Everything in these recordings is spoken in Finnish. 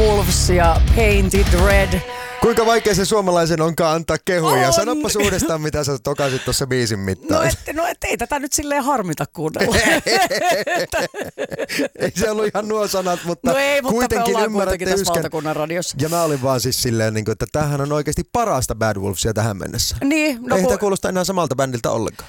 Wolves ja Painted Red. Kuinka vaikea se suomalaisen onkaan antaa kehuja? Sanoppa uudestaan, mitä sä tokasit tuossa biisin mittaan. No ei tätä nyt silleen harmita kuunnella. Ei se ollut ihan nuo sanat, mutta kuitenkin ymmärrätte tässä valtakunnan radiossa. Ja mä olin vaan siis silleen, että tämähän on oikeasti parasta Bad Wolvesia tähän mennessä. Niin. No, ei tämä kuulosta enää samalta bändiltä ollenkaan.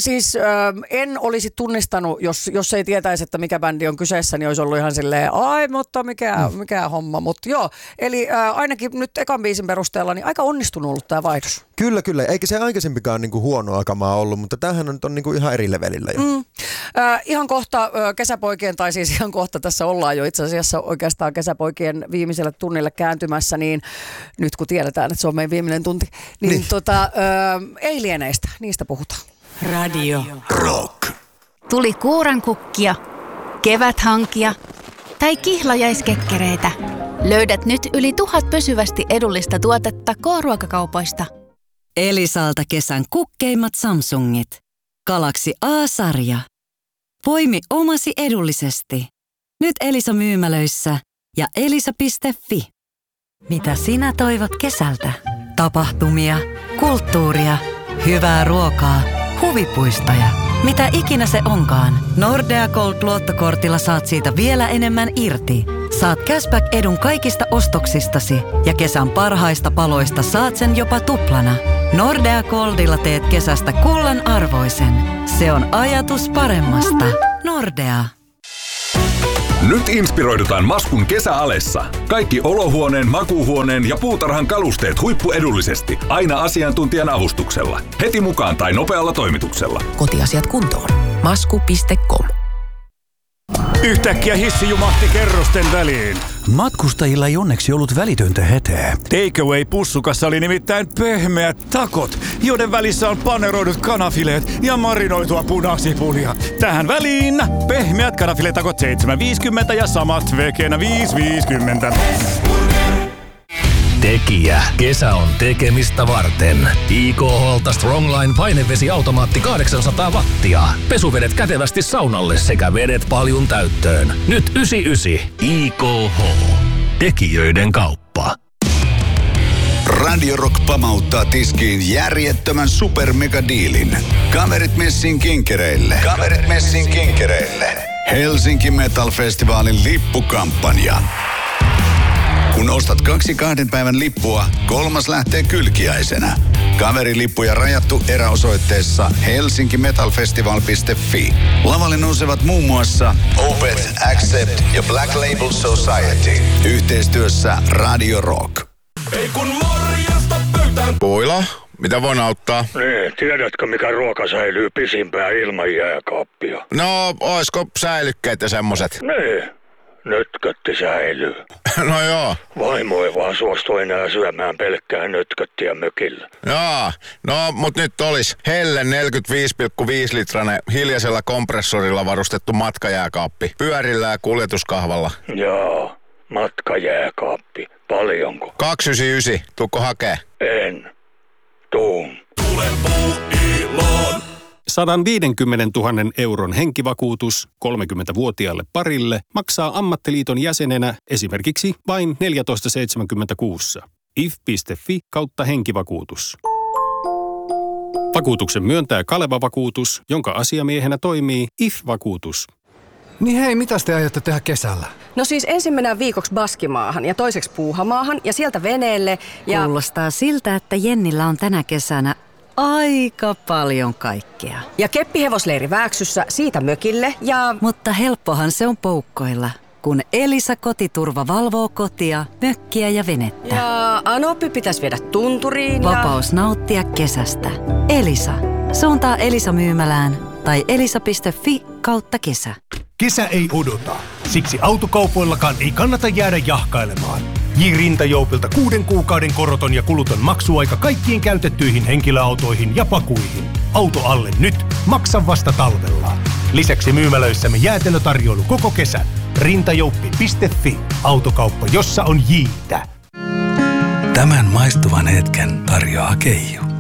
En olisi tunnistanut, jos ei tietäisi, että mikä bändi on kyseessä, niin olisi ollut ihan silleen, mutta mikä homma. Mutta joo, eli ainakin nyt ekan biisin perusteella niin aika onnistunut ollut tämä vaihdos. Kyllä. Eikä se aikaisempikaan niinku huonoa kamaa ollut, mutta tämähän on niinku ihan eri levelillä jo. Ihan kohta kesäpoikien, tai siis ihan kohta tässä ollaan jo itse asiassa oikeastaan kesäpoikien viimeiselle tunnille kääntymässä, niin nyt kun tiedetään, että se on meidän viimeinen tunti, niin. Alieneistä, niistä puhutaan. Radio Rock. Tuli kuurankukkia, keväthankia tai kihlajaiskekkereitä. Löydät nyt yli 1000 pysyvästi edullista tuotetta K-ruokakaupoista. Elisalta kesän kukkeimmat Samsungit. Galaxy A-sarja. Poimi omasi edullisesti. Nyt Elisa-myymälöissä ja elisa.fi. Mitä sinä toivot kesältä? Tapahtumia, kulttuuria, hyvää ruokaa, huvipuistoja. Mitä ikinä se onkaan, Nordea Gold-luottokortilla saat siitä vielä enemmän irti. Saat cashback-edun kaikista ostoksistasi ja kesän parhaista paloista saat sen jopa tuplana. Nordea Goldilla teet kesästä kullan arvoisen. Se on ajatus paremmasta. Nordea. Nyt inspiroidutaan Maskun kesäalessa. Kaikki olohuoneen, makuuhuoneen ja puutarhan kalusteet huippuedullisesti. Aina asiantuntijan avustuksella. Heti mukaan tai nopealla toimituksella. Kotiasiat kuntoon. Masku.com. Yhtäkkiä hissi jumahti kerrosten väliin. Matkustajilla ei onneksi ollut välitöntä hätää. Takeaway-pussukassa oli nimittäin pehmeät takot, joiden välissä on paneroidut kanafileet ja marinoitua punasipulia. Tähän väliin pehmeät kanafiletakot 7,50 ja samat vegenä 5,50. Tekijä. Kesä on tekemistä varten. IKH:lta Strongline painevesiautomaatti 800 wattia. Pesuvedet kätevästi saunalle sekä vedet paljun täyttöön. Nyt 99. IKH. Tekijöiden kauppa. Radio Rock pamauttaa tiskiin järjettömän supermegadiilin. Kaverit messin kinkereille. Helsinki Metal Festivalin lippukampanja. Kun ostat 2 2 päivän lippua, 3. lähtee kylkiäisenä. Kaverilippuja rajattu eräosoitteessa helsinkimetalfestival.fi. Lavalle nousevat muun muassa Opeth, Accept ja Black Label Society. Yhteistyössä Radio Rock. Ei kun morjesta pöytään. Puila, mitä voin auttaa? Niin, tiedätkö mikä ruoka säilyy pisimpään ilman jääkaappia? No, oisko säilykkeet ja semmoset? Niin. Nötkötti säilyy. No joo. Vaimo ei vaan suostu enää syömään pelkkää nötköttiä mökillä. Joo, no mut nyt olis Helle 45,5 litranen hiljaisella kompressorilla varustettu matkajääkaappi. Pyörillä ja kuljetuskahvalla. Joo, matkajääkaappi. Paljonko? 299. Tuukko hakee? En. Tuun. Tule Puuiloon. 150 000 euron henkivakuutus 30-vuotiaalle parille maksaa ammattiliiton jäsenenä esimerkiksi vain 14,76. if.fi/henkivakuutus. Vakuutuksen myöntää Kaleva Vakuutus, jonka asiamiehenä toimii IF-vakuutus. Niin hei, mitäs te aiotte tehdä kesällä? No siis ensin mennään viikoksi Baskimaahan ja toiseksi Puuhamaahan ja sieltä veneelle ja... Kuulostaa siltä, että Jennillä on tänä kesänä aika paljon kaikkea. Ja keppihevosleiri Vääksyssä, siitä mökille ja... Mutta helppohan se on poukkoilla, kun Elisa Kotiturva valvoo kotia, mökkiä ja venettä. Ja Anoppi pitäisi viedä tunturiin ja... Vapaus nauttia kesästä. Elisa. Suuntaa Elisa-myymälään tai elisa.fi/kesä. Kesä ei odota. Siksi autokaupoillakaan ei kannata jäädä jahkailemaan. J-Rintajoupilta 6 kuukauden koroton ja kuluton maksuaika kaikkiin käytettyihin henkilöautoihin ja pakuihin. Auto alle nyt, maksa vasta talvella. Lisäksi myymälöissämme jäätelötarjoilu koko kesän. Rintajouppi.fi. Autokauppa, jossa on J:tä. Tämän maistuvan hetken tarjoaa Keijo.